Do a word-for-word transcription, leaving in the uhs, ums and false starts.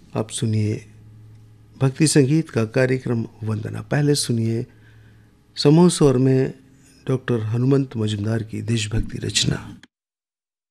आप सुनिए भक्ति संगीत का कार्यक्रम वंदना। पहले सुनिए समूह स्वर में डॉक्टर हनुमंत मजुमदार की देशभक्ति रचना।